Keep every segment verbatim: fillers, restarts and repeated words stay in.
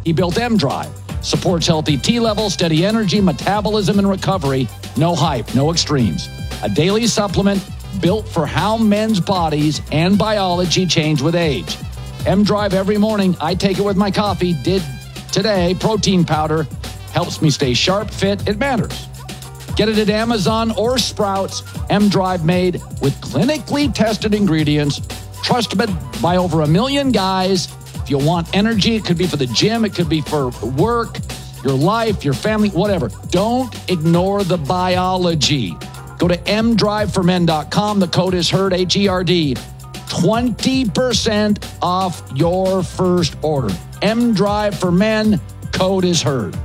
He built M-Drive. Supports healthy T levels, steady energy, metabolism, and recovery. No hype, no extremes. A daily supplement built for how men's bodies and biology change with age. M-Drive every morning. I take it with my coffee. Did today. Protein powder helps me stay sharp, fit. It matters. Get it at Amazon or Sprouts. M-Drive made with clinically tested ingredients, trusted by over a million guys. If you want energy, it could be for the gym, it could be for work, your life, your family, whatever. Don't ignore the biology. Go to m drive for men dot com. The code is HERD, H E R D. twenty percent off your first order. M-Drive for Men, code is HERD.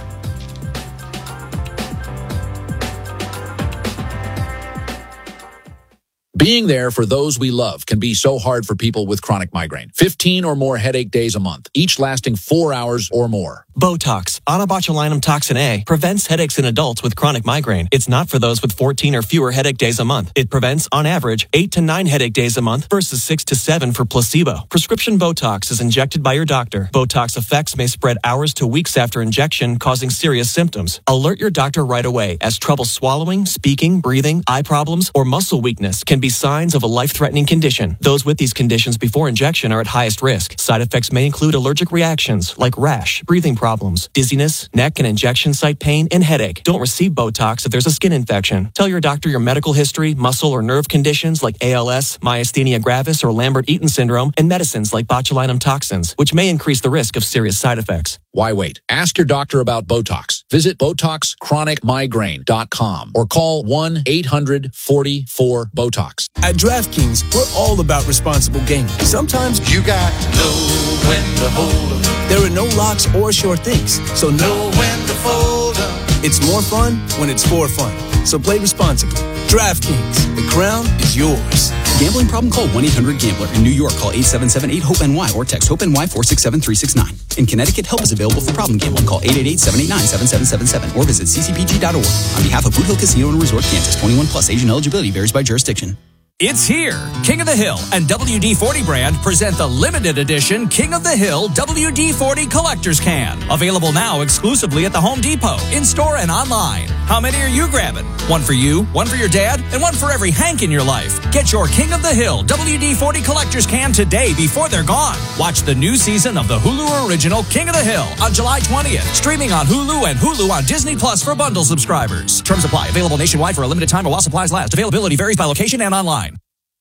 Being there for those we love can be so hard for people with chronic migraine. fifteen or more headache days a month, each lasting four hours or more. Botox, onabotulinum toxin A, prevents headaches in adults with chronic migraine. It's not for those with fourteen or fewer headache days a month. It prevents, on average, eight to nine headache days a month versus six to seven for placebo. Prescription Botox is injected by your doctor. Botox effects may spread hours to weeks after injection, causing serious symptoms. Alert your doctor right away, as trouble swallowing, speaking, breathing, eye problems, or muscle weakness can be signs of a life-threatening condition. Those with these conditions before injection are at highest risk. Side effects may include allergic reactions like rash, breathing problems, dizziness, neck and injection site pain, and headache. Don't receive Botox if there's a skin infection. Tell your doctor your medical history, muscle or nerve conditions like A L S, myasthenia gravis, or Lambert-Eaton syndrome, and medicines like botulinum toxins, which may increase the risk of serious side effects. Why wait? Ask your doctor about Botox. Visit Botox Chronic Migraine dot com or call one eight hundred forty-four BOTOX. At DraftKings, we're all about responsible gaming. Sometimes you got to know when to hold 'em. There are no locks or sure things, so know when to fold 'em. It's more fun when it's for fun. So play responsibly. DraftKings, the crown is yours. Gambling problem? Call one eight hundred gambler. In New York, call eight seven seven eight hope N Y or text HOPE-NY four six seven three six nine. In Connecticut, help is available for problem gambling. Call eight eight eight seven eight nine seven seven seven seven or visit c c p g dot org. On behalf of Boot Hill Casino and Resort, Kansas, twenty-one plus, Asian eligibility varies by jurisdiction. It's here. King of the Hill and W D forty brand present the limited edition King of the Hill W D forty Collector's Can. Available now exclusively at the Home Depot, in-store and online. How many are you grabbing? One for you, one for your dad, and one for every Hank in your life. Get your King of the Hill W D forty Collector's Can today before they're gone. Watch the new season of the Hulu original King of the Hill on July twentieth. Streaming on Hulu and Hulu on Disney Plus for bundle subscribers. Terms apply. Available nationwide for a limited time or while supplies last. Availability varies by location and online.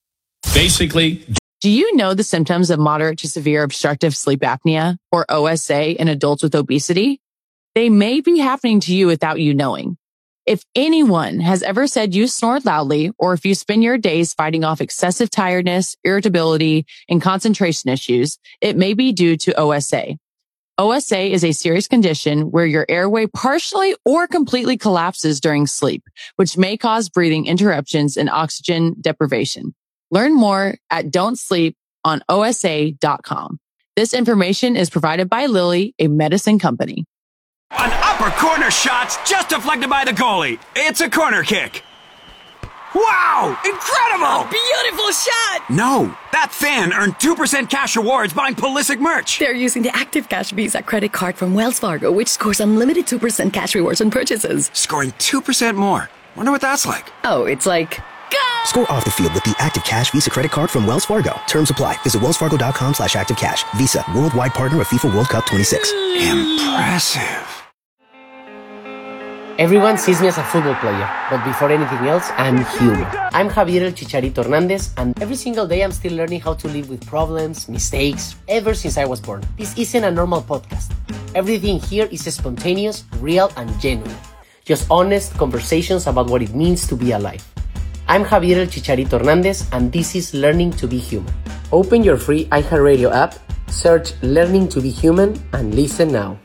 Basically, do you know the symptoms of moderate to severe obstructive sleep apnea, or O S A, in adults with obesity? They may be happening to you without you knowing. If anyone has ever said you snore loudly, or if you spend your days fighting off excessive tiredness, irritability, and concentration issues, it may be due to O S A. O S A is a serious condition where your airway partially or completely collapses during sleep, which may cause breathing interruptions and oxygen deprivation. Learn more at don't sleep on O S A dot com. This information is provided by Lilly, a medicine company. An upper corner shot's just deflected by the goalie. It's a corner kick. Wow! Incredible! A beautiful shot! No, that fan earned two percent cash rewards buying Pulisic merch. They're using the Active Cash Visa credit card from Wells Fargo, which scores unlimited two percent cash rewards on purchases. Scoring two percent more. Wonder what that's like. Oh, it's like... Go! Score off the field with the Active Cash Visa credit card from Wells Fargo. Terms apply. Visit wells fargo dot com slash active cash. Visa, worldwide partner of FIFA World Cup twenty-six. Impressive. Everyone sees me as a football player, but before anything else, I'm human. I'm Javier El Chicharito Hernandez, and every single day I'm still learning how to live with problems, mistakes, ever since I was born. This isn't a normal podcast. Everything here is spontaneous, real, and genuine. Just honest conversations about what it means to be alive. I'm Javier El Chicharito Hernandez, and this is Learning to Be Human. Open your free iHeartRadio app, search Learning to Be Human, and listen now.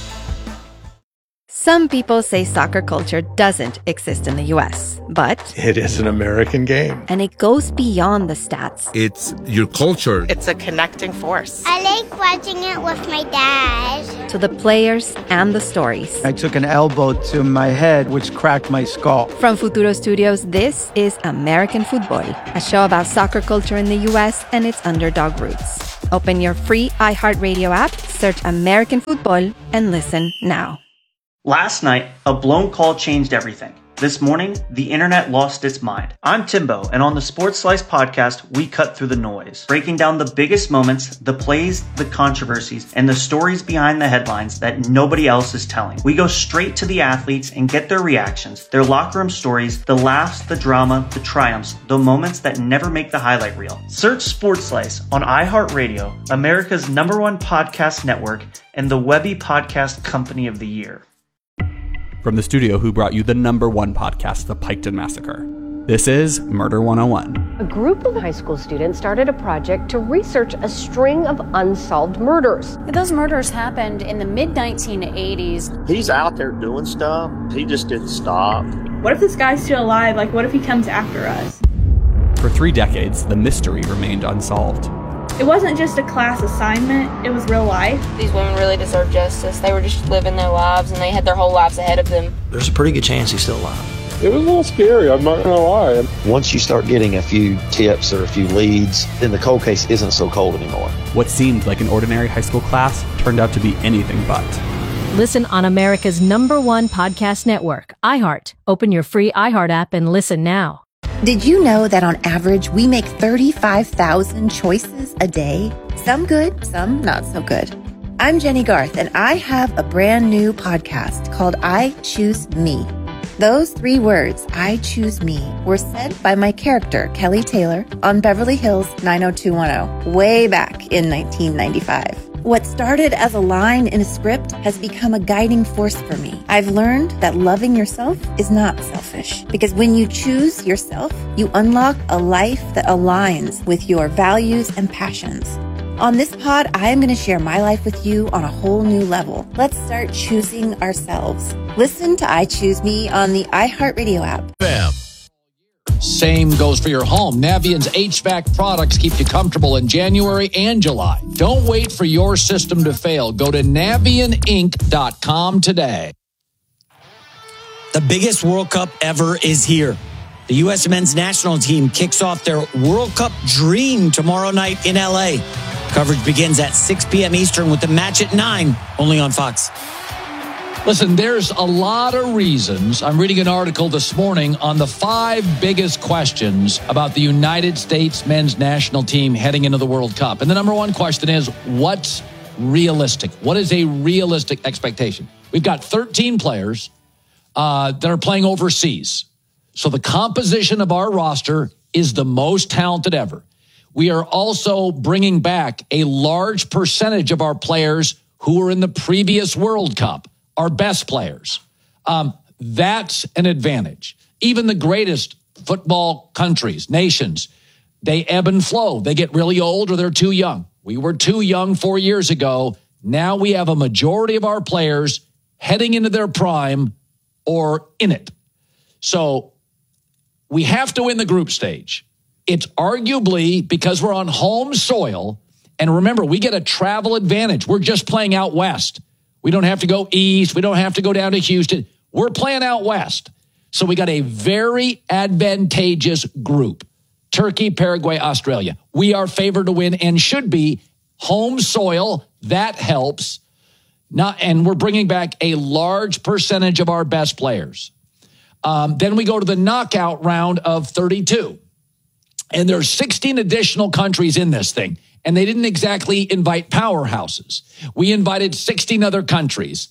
Some people say soccer culture doesn't exist in the U S, but it is an American game. And it goes beyond the stats. It's your culture. It's a connecting force. I like watching it with my dad. To the players and the stories. I took an elbow to my head, which cracked my skull. From Futuro Studios, this is American Football, a show about soccer culture in the U S and its underdog roots. Open your free iHeartRadio app, search American Football, and listen now. Last night, a blown call changed everything. This morning, the internet lost its mind. I'm Timbo, and on the Sports Slice podcast, we cut through the noise, breaking down the biggest moments, the plays, the controversies, and the stories behind the headlines that nobody else is telling. We go straight to the athletes and get their reactions, their locker room stories, the laughs, the drama, the triumphs, the moments that never make the highlight reel. Search Sports Slice on iHeartRadio, America's number one podcast network, and the Webby Podcast Company of the Year. From the studio who brought you the number one podcast, The Piketon Massacre. This is Murder one oh one. A group of high school students started a project to research a string of unsolved murders. Those murders happened in the mid nineteen eighties. He's out there doing stuff. He just didn't stop. What if this guy's still alive? Like, what if he comes after us? For three decades, the mystery remained unsolved. It wasn't just a class assignment, it was real life. These women really deserve justice. They were just living their lives, and they had their whole lives ahead of them. There's a pretty good chance he's still alive. It was a little scary, I'm not gonna lie. Once you start getting a few tips or a few leads, then the cold case isn't so cold anymore. What seemed like an ordinary high school class turned out to be anything but. Listen on America's number one podcast network, iHeart. Open your free iHeart app and listen now. Did you know that on average, we make thirty-five thousand choices a day? Some good, some not so good. I'm Jenny Garth, and I have a brand new podcast called I Choose Me. Those three words, I choose me, were said by my character, Kelly Taylor, on Beverly Hills nine oh two one oh, way back in nineteen ninety-five. What started as a line in a script has become a guiding force for me. I've learned that loving yourself is not selfish, because when you choose yourself, you unlock a life that aligns with your values and passions. On this pod, I am going to share my life with you on a whole new level. Let's start choosing ourselves. Listen to I Choose Me on the iHeartRadio app. Bam. Same goes for your home. Navient's H V A C products keep you comfortable in January and July. Don't wait for your system to fail. Go to Navient Inc dot com today. The biggest World Cup ever is here. The U S men's national team kicks off their World Cup dream tomorrow night in L A. Coverage begins at six p.m. Eastern with the match at nine, only on Fox. Listen, there's a lot of reasons. I'm reading an article this morning on the five biggest questions about the United States men's national team heading into the World Cup. And the number one question is, what's realistic? What is a realistic expectation? We've got thirteen players uh, that are playing overseas. So the composition of our roster is the most talented ever. We are also bringing back a large percentage of our players who were in the previous World Cup, our best players. Um, that's an advantage. Even the greatest football countries, nations, they ebb and flow. They get really old or they're too young. We were too young four years ago. Now we have a majority of our players heading into their prime or in it. So we have to win the group stage. It's arguably because we're on home soil. And remember, we get a travel advantage. We're just playing out west. We don't have to go east. We don't have to go down to Houston. We're playing out west. So we got a very advantageous group. Turkey, Paraguay, Australia. We are favored to win and should be home soil. That helps. Not, and we're bringing back a large percentage of our best players. Um, then we go to the knockout round of thirty-two. And there's sixteen additional countries in this thing. And they didn't exactly invite powerhouses. We invited sixteen other countries.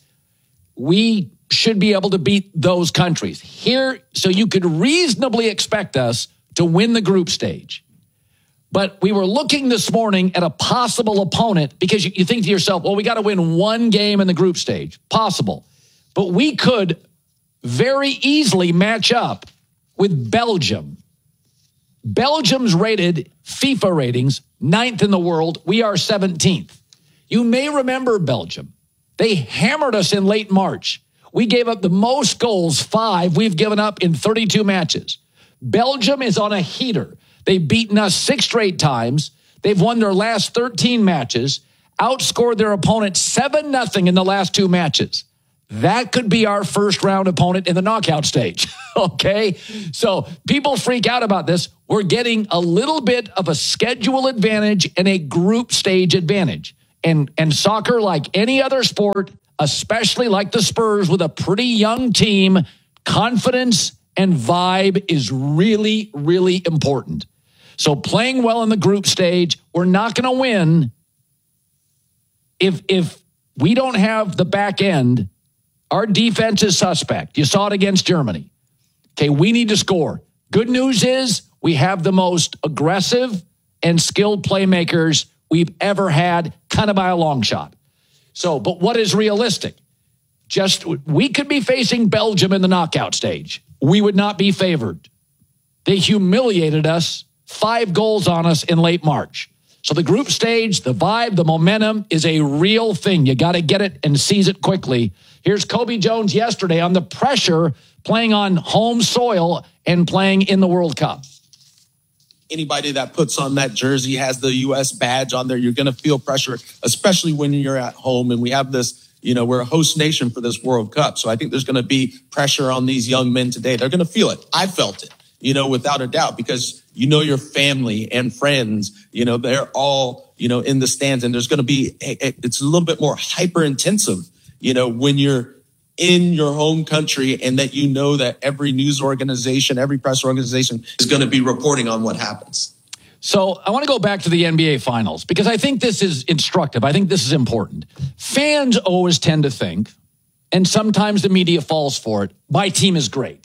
We should be able to beat those countries. Here, so you could reasonably expect us to win the group stage. But we were looking this morning at a possible opponent because you, you think to yourself, well, we got to win one game in the group stage. Possible. But we could very easily match up with Belgium. Belgium's rated FIFA ratings, ninth in the world. We are seventeenth. You may remember Belgium. They hammered us in late March. We gave up the most goals, five, we've given up in thirty-two matches. Belgium is on a heater. They've beaten us six straight times. They've won their last thirteen matches, outscored their opponent seven nothing in the last two matches. That could be our first round opponent in the knockout stage. Okay. So people freak out about this. We're getting a little bit of a schedule advantage and a group stage advantage. And, and soccer, like any other sport, especially like the Spurs with a pretty young team, confidence and vibe is really, really important. So playing well in the group stage, we're not going to win if, if we don't have the back end. Our defense is suspect. You saw it against Germany. Okay, we need to score. Good news is we have the most aggressive and skilled playmakers we've ever had, kind of by a long shot. So, but what is realistic? Just, we could be facing Belgium in the knockout stage. We would not be favored. They humiliated us, five goals on us in late March. So the group stage, the vibe, the momentum is a real thing. You got to get it and seize it quickly. Here's Kobe Jones yesterday on the pressure, playing on home soil and playing in the World Cup. Anybody that puts on that jersey has the U S badge on there. You're going to feel pressure, especially when you're at home. And we have this, you know, we're a host nation for this World Cup. So I think there's going to be pressure on these young men today. They're going to feel it. I felt it, you know, without a doubt, because you know your family and friends, you know, they're all, you know, in the stands. And there's going to be, it's a little bit more hyper intensive, you know, when you're in your home country and that you know that every news organization, every press organization is going to be reporting on what happens. So I want to go back to the N B A Finals because I think this is instructive. I think this is important. Fans always tend to think, and sometimes the media falls for it, my team is great.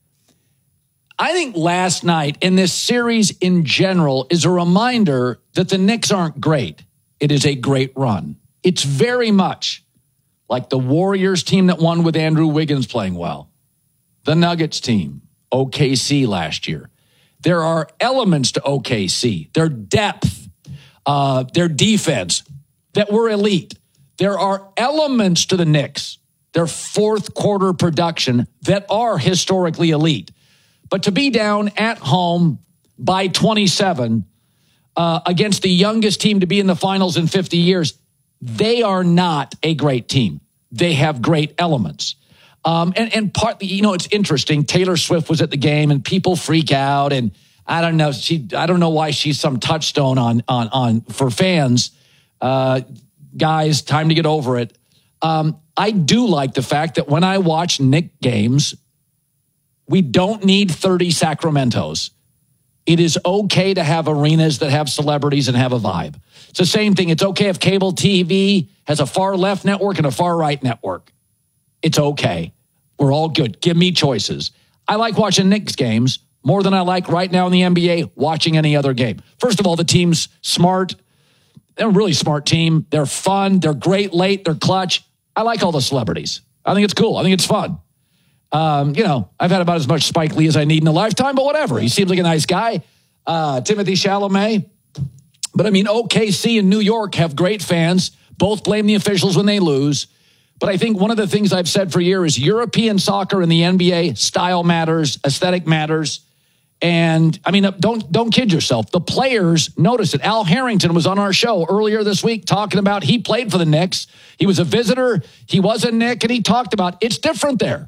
I think last night in this series in general is a reminder that the Knicks aren't great. It is a great run. It's very much like the Warriors team that won with Andrew Wiggins playing well. The Nuggets team, O K C last year. There are elements to O K C, their depth, uh, their defense that were elite. There are elements to the Knicks, their fourth quarter production that are historically elite. But to be down at home by twenty-seven uh, against the youngest team to be in the finals in fifty years, they are not a great team. They have great elements. Um, and, and partly, you know, it's interesting. Taylor Swift was at the game and people freak out. And I don't know, she, I don't know why she's some touchstone on, on, on for fans. Uh, guys, time to get over it. Um, I do like the fact that when I watch Knick games, we don't need thirty Sacramentos. It is okay to have arenas that have celebrities and have a vibe. It's the same thing. It's okay if cable T V has a far left network and a far right network. It's okay. We're all good. Give me choices. I like watching Knicks games more than I like right now in the N B A watching any other game. First of all, the team's smart. They're a really smart team. They're fun. They're great late. They're clutch. I like all the celebrities. I think it's cool. I think it's fun. Um, you know, I've had about as much Spike Lee as I need in a lifetime, but whatever. He seems like a nice guy. Uh, Timothy Chalamet. But I mean, O K C and New York have great fans. Both blame the officials when they lose. But I think one of the things I've said for years is European soccer and the N B A, style matters, aesthetic matters. And I mean, don't don't kid yourself. The players notice it. Al Harrington was on our show earlier this week talking about he played for the Knicks. He was a visitor. He was a Knick, and he talked about it's different there.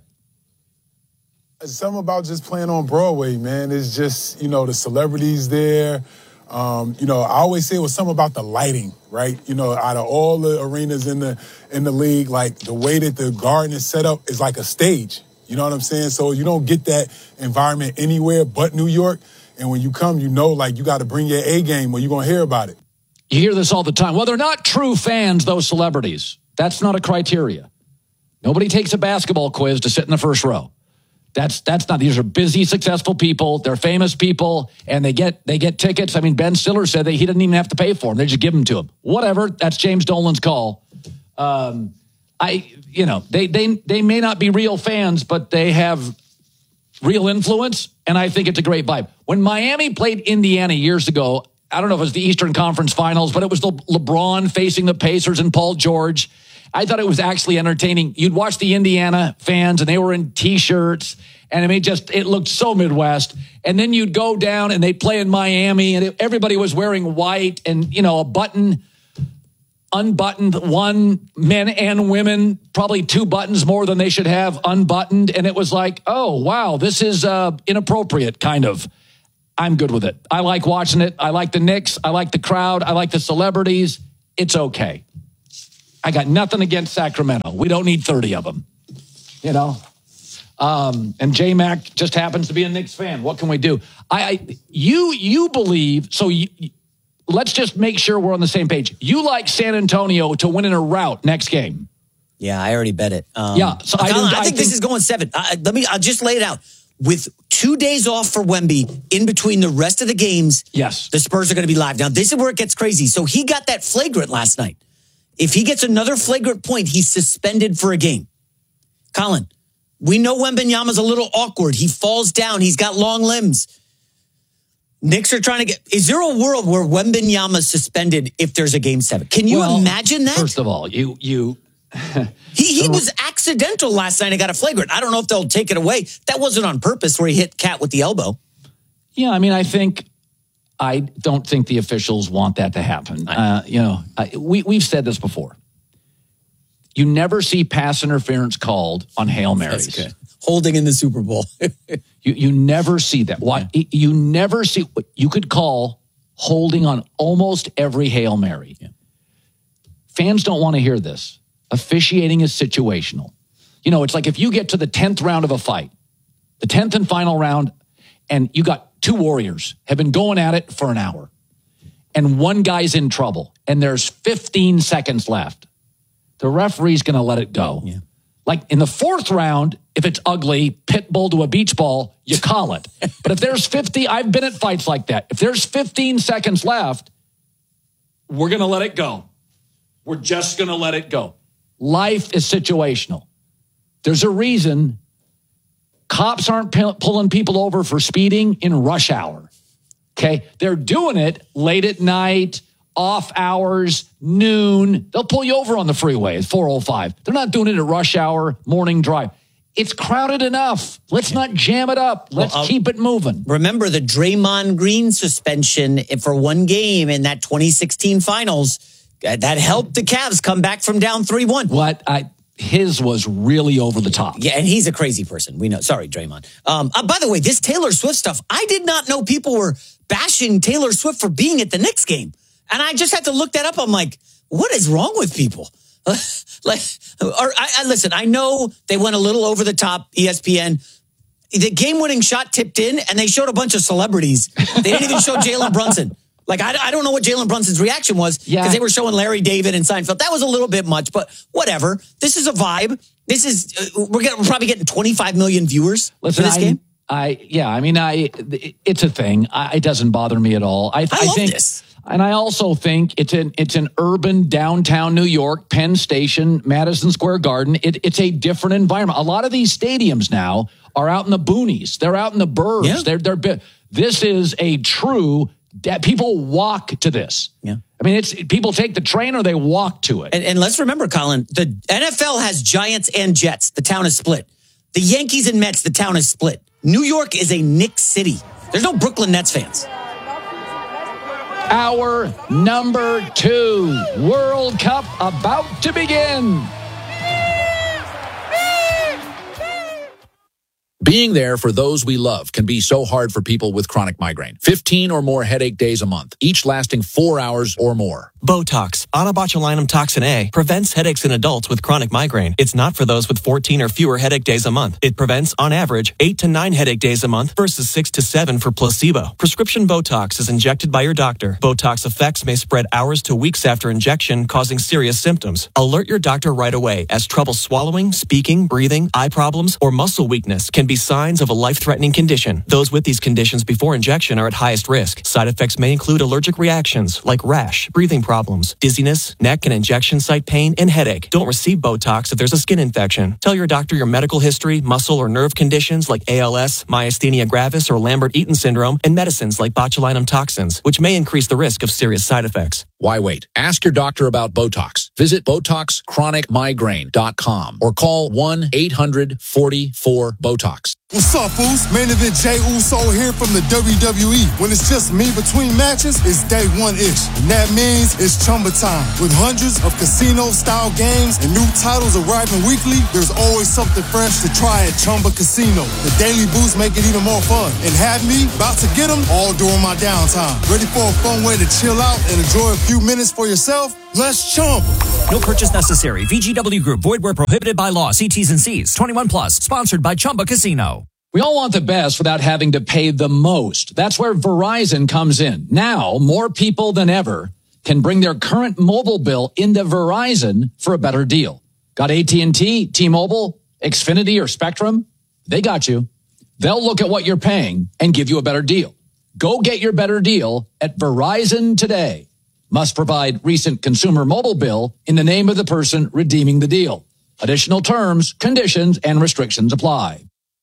It's something about just playing on Broadway, man. It's just, you know, the celebrities there. Um, you know, I always say it was something about the lighting, right? You know, out of all the arenas in the in the league, like the way that the Garden is set up is like a stage. You know what I'm saying? So you don't get that environment anywhere but New York. And when you come, you know, like you got to bring your A game or you're going to hear about it. You hear this all the time. Well, they're not true fans, those celebrities. That's not a criteria. Nobody takes a basketball quiz to sit in the first row. That's that's not. These are busy, successful people. They're famous people, and they get they get tickets. I mean, Ben Stiller said that he didn't even have to pay for them; they just give them to him. Whatever. That's James Dolan's call. Um, I, you know, they they they may not be real fans, but they have real influence, and I think it's a great vibe. When Miami played Indiana years ago, I don't know if it was the Eastern Conference Finals, but it was the LeBron facing the Pacers and Paul George. I thought it was actually entertaining. You'd watch the Indiana fans, and they were in T-shirts, and I mean, just it looked so Midwest. And then you'd go down, and they'd play in Miami, and it, everybody was wearing white and, you know, a button. unbuttoned one, men and women, probably two buttons more than they should have unbuttoned. And it was like, oh, wow, this is uh, inappropriate, kind of. I'm good with it. I like watching it. I like the Knicks. I like the crowd. I like the celebrities. It's okay. I got nothing against Sacramento. We don't need thirty of them, you know? Um, and J-Mac just happens to be a Knicks fan. What can we do? I, I you you believe, so you, let's just make sure we're on the same page. You like San Antonio to win in a rout next game. Yeah, I already bet it. Um, yeah, so I, Colin, I, I think, think this is going seven. I, let me. I'll just lay it out. With two days off for Wemby in between the rest of the games, yes, the Spurs are going to be live. Now, this is where it gets crazy. So he got that flagrant last night. If he gets another flagrant point, he's suspended for a game. Colin, we know Wembanyama's a little awkward. He falls down. He's got long limbs. Knicks are trying to get... Is there a world where Wembanyama's suspended if there's a game seven? Can you well, imagine that? First of all, you... you he he was accidental last night and got a flagrant. I don't know if they'll take it away. That wasn't on purpose where he hit Cat with the elbow. Yeah, I mean, I think... I don't think the officials want that to happen. Uh, you know, I, we, we've said this before. You never see pass interference called on Hail Marys. That's good. Holding in the Super Bowl. you you never see that. Why? Yeah. You never see... You could call holding on almost every Hail Mary. Yeah. Fans don't want to hear this. Officiating is situational. You know, it's like if you get to the tenth round of a fight, the tenth and final round, and you got two warriors have been going at it for an hour, and one guy's in trouble, and there's fifteen seconds left. The referee's going to let it go. Yeah. Like in the fourth round, if it's ugly, pit bull to a beach ball, you call it. But if there's fifty, I've been at fights like that. If there's fifteen seconds left, we're going to let it go. We're just going to let it go. Life is situational. There's a reason cops aren't p- pulling people over for speeding in rush hour. Okay? They're doing it late at night, off hours, noon. They'll pull you over on the freeway at four oh five. They're not doing it at rush hour, morning drive. It's crowded enough. Let's not jam it up. Let's well, keep it moving. Remember the Draymond Green suspension for one game in that twenty sixteen finals. That helped the Cavs come back from down three one. What? I, his was really over the top. Yeah, and he's a crazy person. We know. Sorry, Draymond. Um, uh, by the way, this Taylor Swift stuff, I did not know people were bashing Taylor Swift for being at the Knicks game. And I just had to look that up. I'm like, what is wrong with people? like, or I, I listen, I know they went a little over the top, E S P N. The game-winning shot tipped in, and they showed a bunch of celebrities. They didn't even show Jalen Brunson. Like, I, I don't know what Jalen Brunson's reaction was because yeah. they were showing Larry David and Seinfeld. That was a little bit much, but whatever. This is a vibe. This is, uh, we're, getting, we're probably getting twenty-five million viewers Listen, for this I, game. I, yeah, I mean, I, it's a thing. I, it doesn't bother me at all. I, I, I love think, this. And I also think it's an, it's an urban downtown New York, Penn Station, Madison Square Garden. It, it's a different environment. A lot of these stadiums now are out in the boonies. They're out in the burbs. Yeah. They're, they're, this is a true, people walk to this. Yeah. I mean, it's people take the train or they walk to it. And, and let's remember, Colin, the N F L has Giants and Jets. The town is split. The Yankees and Mets, the town is split. New York is a Knicks city. There's no Brooklyn Nets fans. Our number two World Cup about to begin. Being there for those we love can be so hard for people with chronic migraine. fifteen or more headache days a month, each lasting four hours or more. Botox, onabotulinum toxin A, prevents headaches in adults with chronic migraine. It's not for those with fourteen or fewer headache days a month. It prevents, on average, eight to nine headache days a month versus six to seven for placebo. Prescription Botox is injected by your doctor. Botox effects may spread hours to weeks after injection, causing serious symptoms. Alert your doctor right away, as trouble swallowing, speaking, breathing, eye problems, or muscle weakness can be signs of a life-threatening condition. Those with these conditions before injection are at highest risk. Side effects may include allergic reactions like rash, breathing problems, dizziness, neck and injection site pain, and headache. Don't receive Botox if there's a skin infection. Tell your doctor your medical history, muscle or nerve conditions like A L S, myasthenia gravis, or Lambert-Eaton syndrome, and medicines like botulinum toxins, which may increase the risk of serious side effects. Why wait? Ask your doctor about Botox. Visit Botox Chronic Migraine dot com or call one eight hundred forty-four BOTOX. What's up, Foos? Main event Jey Uso here from the W W E. When it's just me between matches, it's day one-ish. And that means it's Chumba time. With hundreds of casino-style games and new titles arriving weekly, there's always something fresh to try at Chumba Casino. The daily boosts make it even more fun. And have me about to get them all during my downtime. Ready for a fun way to chill out and enjoy a few minutes for yourself? Let's Chumba. No purchase necessary. V G W Group. Void where prohibited by law. See T's and C's. twenty-one plus. Sponsored by Chumba Casino. We all want the best without having to pay the most. That's where Verizon comes in. Now, more people than ever can bring their current mobile bill into Verizon for a better deal. Got A T and T, T-Mobile, Xfinity, or Spectrum? They got you. They'll look at what you're paying and give you a better deal. Go get your better deal at Verizon today. Must provide recent consumer mobile bill in the name of the person redeeming the deal. Additional terms, conditions, and restrictions apply.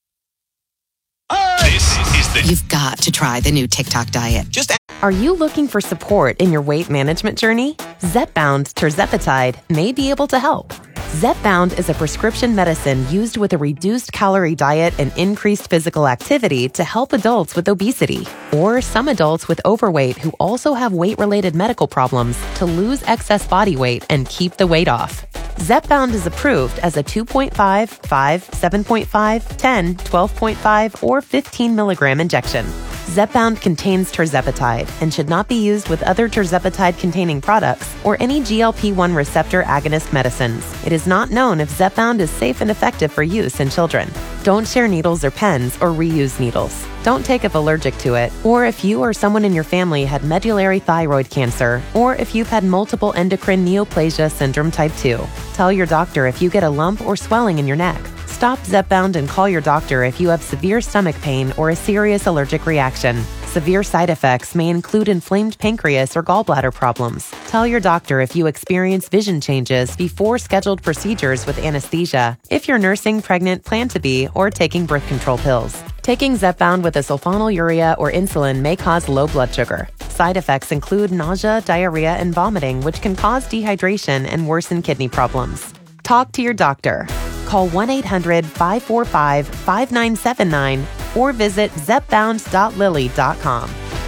This is the... You've got to try the new TikTok diet. Just Are you looking for support in your weight management journey? Zepbound tirzepatide may be able to help. Zepbound is a prescription medicine used with a reduced calorie diet and increased physical activity to help adults with obesity or some adults with overweight who also have weight-related medical problems to lose excess body weight and keep the weight off. Zepbound is approved as a two point five, five, seven point five, ten, twelve point five, or fifteen milligram injection. Zepbound contains tirzepatide and should not be used with other tirzepatide-containing products or any G L P one receptor agonist medicines. It is not known if Zepbound is safe and effective for use in children. Don't share needles or pens or reuse needles. Don't take if allergic to it, or if you or someone in your family had medullary thyroid cancer, or if you've had multiple endocrine neoplasia syndrome type two. Tell your doctor if you get a lump or swelling in your neck. Stop Zepbound and call your doctor if you have severe stomach pain or a serious allergic reaction. Severe side effects may include inflamed pancreas or gallbladder problems. Tell your doctor if you experience vision changes before scheduled procedures with anesthesia, if you're nursing, pregnant, plan to be, or taking birth control pills. Taking Zepbound with a sulfonylurea or insulin may cause low blood sugar. Side effects include nausea, diarrhea, and vomiting, which can cause dehydration and worsen kidney problems. Talk to your doctor. Call one eight hundred, five four five, five nine seven nine or visit zepbound dot lilly dot com.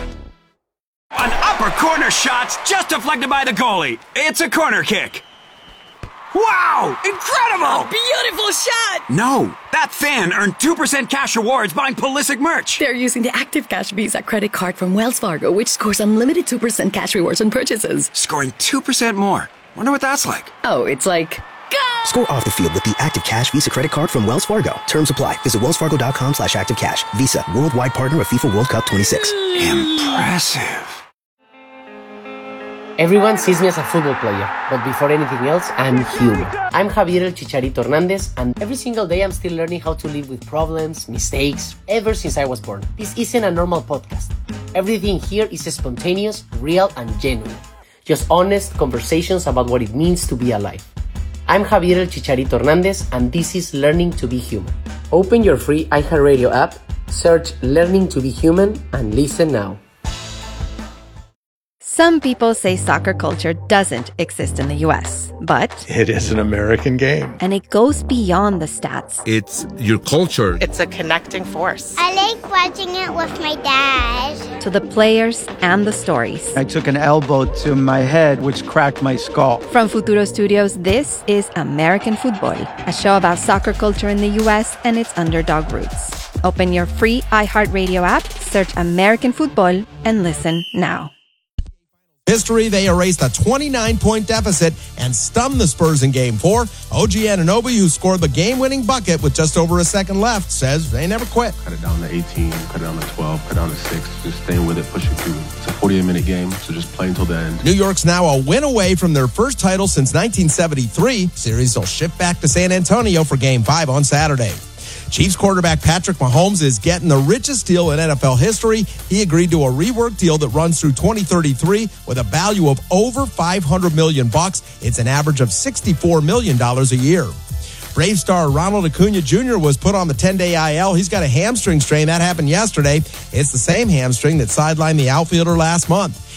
An upper corner shot's just deflected by the goalie. It's a corner kick. Wow! Incredible! Beautiful shot! No, that fan earned two percent cash rewards buying Pulisic merch. They're using the Active Cash Visa credit card from Wells Fargo, which scores unlimited two percent cash rewards on purchases. Scoring two percent more. Wonder what that's like. Oh, it's like... Go! Score off the field with the Active Cash Visa credit card from Wells Fargo. Terms apply. Visit wellsfargo.com slash active cash. Visa, worldwide partner of FIFA World Cup twenty-six. Impressive. Everyone sees me as a football player, but before anything else, I'm human. I'm Javier El Chicharito Hernandez, and every single day I'm still learning how to live with problems, mistakes, ever since I was born. This isn't a normal podcast. Everything here is spontaneous, real, and genuine. Just honest conversations about what it means to be alive. I'm Javier El Chicharito Hernandez, and this is Learning to be Human. Open your free iHeartRadio app, search Learning to be Human, and listen now. Some people say soccer culture doesn't exist in the U S, but it is an American game. And it goes beyond the stats. It's your culture. It's a connecting force. I like watching it with my dad. To the players and the stories. I took an elbow to my head, which cracked my skull. From Futuro Studios, this is American Football, a show about soccer culture in the U S and its underdog roots. Open your free iHeartRadio app, search American Football, and listen now. History, they erased a twenty-nine point deficit and stunned the Spurs in Game four. O G Anunoby, who scored the game-winning bucket with just over a second left, says they never quit. Cut it down to eighteen, cut it down to twelve, cut it down to six. Just staying with it, pushing through. It's a forty-eight minute game, so just play until the end. New York's now a win away from their first title since nineteen seventy-three. Series will shift back to San Antonio for Game five on Saturday. Chiefs quarterback Patrick Mahomes is getting the richest deal in N F L history. He agreed to a rework deal that runs through twenty thirty-three with a value of over five hundred million bucks. It's an average of sixty-four million dollars a year. Brave star Ronald Acuna Junior was put on the ten-day I L. He's got a hamstring strain. That happened yesterday. It's the same hamstring that sidelined the outfielder last month.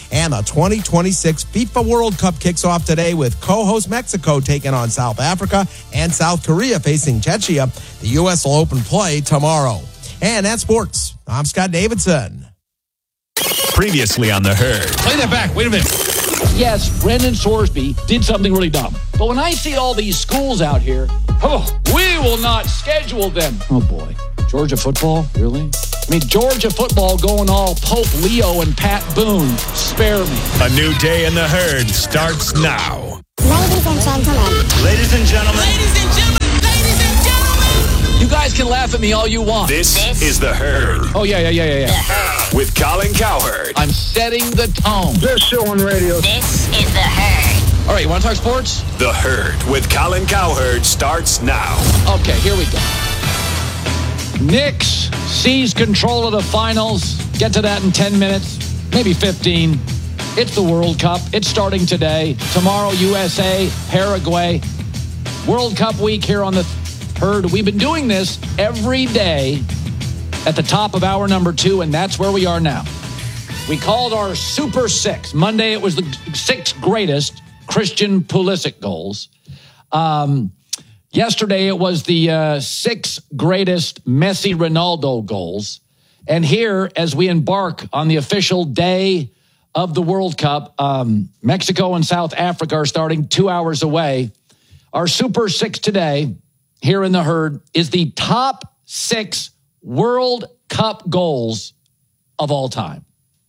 And the twenty twenty-six FIFA World Cup kicks off today with co-host Mexico taking on South Africa and South Korea facing Czechia. The U S will open play tomorrow. And that's sports. I'm Scott Davidson. Previously on The Herd. Play that back. Wait a minute. Yes, Brendan Sorsby did something really dumb. But when I see all these schools out here, oh, we will not schedule them. Oh, boy. Georgia football? Really? I mean, Georgia football going all Pope Leo and Pat Boone. Spare me. A new day in The Herd starts now. Ladies and gentlemen. Ladies and gentlemen. Ladies and gentlemen. Ladies and gentlemen. You guys can laugh at me all you want. This, this is The Herd. Oh, yeah, yeah, yeah, yeah, yeah. With Colin Cowherd. I'm setting the tone. Best show on radio. This is The Herd. All right, you want to talk sports? The Herd with Colin Cowherd starts now. Okay, here we go. Knicks seize control of the finals. Get to that in ten minutes, maybe fifteen. It's the World Cup. It's starting today. Tomorrow, U S A, Paraguay. World Cup week here on The Herd. We've been doing this every day at the top of hour number two, and that's where we are now. We called our Super Six. Monday, it was the six greatest Christian Pulisic goals. Um, yesterday, it was the uh, six greatest Messi Ronaldo goals. And here, as we embark on the official day of the World Cup, um, Mexico and South Africa are starting two hours away. Our Super Six today, here in The Herd, is the top six World Cup goals of all time.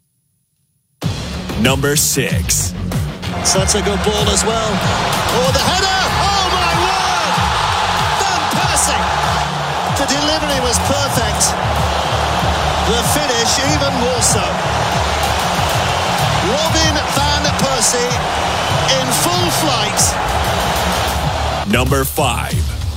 Number six. So that's a good ball as well. Oh, the header! Oh, my word! Van Persie! The delivery was perfect. The finish even more so. Robin Van Persie in full flight. Number five.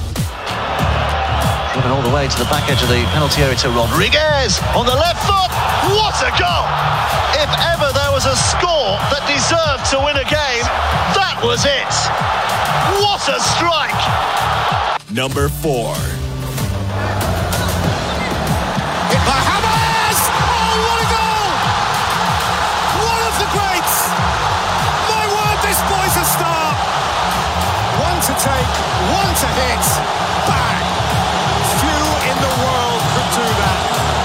Driven all the way to the back edge of the penalty area to Rodriguez on the left foot. What a goal! If ever there was a score that deserved to win a game, that was it. What a strike! Number four. Hit by Hammers! Oh, what a goal! One of the greats! My word, this boy's a star! One to take, one to hit. Bang! Few in the world could do that.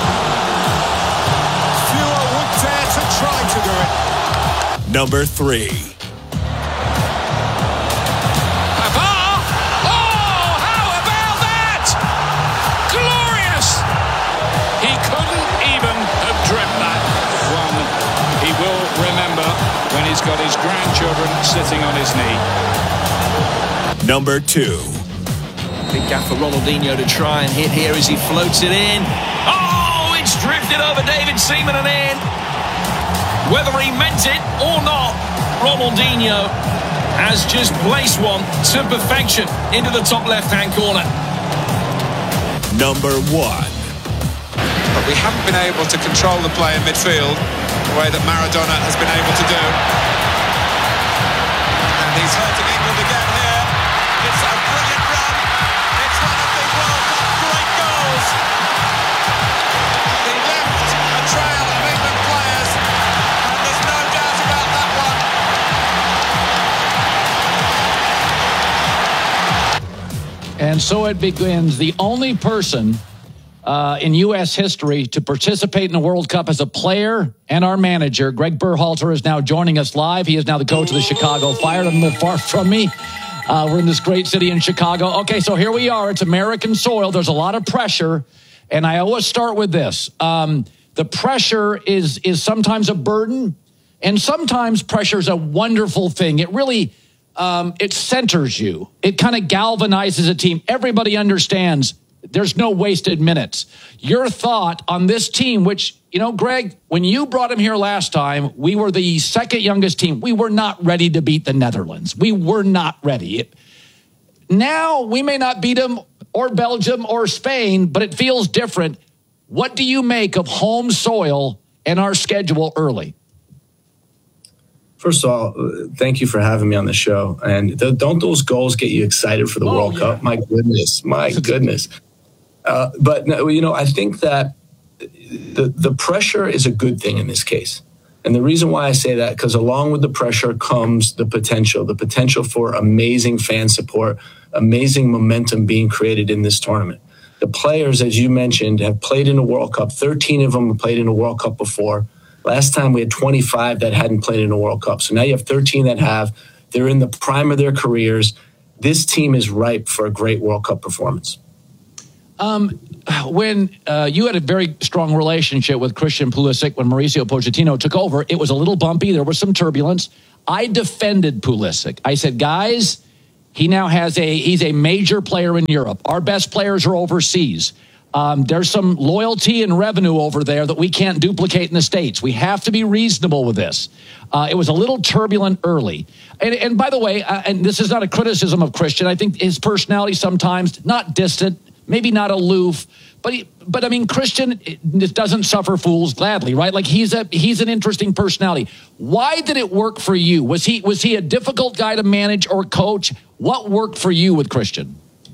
Fewer would dare to try to do it. Number three. Pavard! Oh, how about that? Glorious! He couldn't even have dreamt that. One he will remember when he's got his grandchildren sitting on his knee. Number two. Big gap for Ronaldinho to try and hit here as he floats it in. Oh, it's drifted over David Seaman and in. Whether he meant it or not, Ronaldinho has just placed one to perfection into the top left-hand corner. Number one. But we haven't been able to control the play in midfield the way that Maradona has been able to do. And he's hurting England again here. It's a brilliant run. It's one of the World Cup great goals. He left a trail of England players, and there's no doubt about that one. And so it begins. The only person uh, in U S history to participate in the World Cup as a player and our manager, Greg Berhalter, is now joining us live. He is now the coach of the Chicago Fire. Doesn't live far from me. Uh, we're in this great city in Chicago. Okay, so here we are. It's American soil. There's a lot of pressure. And I always start with this. Um, the pressure is is sometimes a burden, and sometimes pressure is a wonderful thing. It really, um, it centers you. It kind of galvanizes a team. Everybody understands there's no wasted minutes. Your thought on this team, which, you know, Greg, when you brought him here last time, we were the second youngest team. We were not ready to beat the Netherlands. We were not ready. It, now we may not beat them or Belgium or Spain, but it feels different. What do you make of home soil and our schedule early? First of all, thank you for having me on the show. And th- don't those goals get you excited for the oh, World yeah. Cup? My goodness, my goodness. Uh, but, you know, I think that the, the pressure is a good thing in this case. And the reason why I say that, because along with the pressure comes the potential, the potential for amazing fan support, amazing momentum being created in this tournament. The players, as you mentioned, have played in a World Cup. thirteen of them have played in a World Cup before. Last time we had twenty-five that hadn't played in a World Cup. So now you have thirteen that have. They're in the prime of their careers. This team is ripe for a great World Cup performance. Um, when uh, you had a very strong relationship with Christian Pulisic when Mauricio Pochettino took over, it was a little bumpy. There was some turbulence. I defended Pulisic. I said, guys, he now has a, he's a major player in Europe. Our best players are overseas. Um, there's some loyalty and revenue over there that we can't duplicate in the States. We have to be reasonable with this. Uh, it was a little turbulent early. And, and by the way, uh, and this is not a criticism of Christian, I think his personality sometimes, not distant, maybe not aloof, but he, but I mean, Christian doesn't suffer fools gladly, right? Like he's a he's an interesting personality. Why did it work for you? Was he was he a difficult guy to manage or coach? What worked for you with Christian?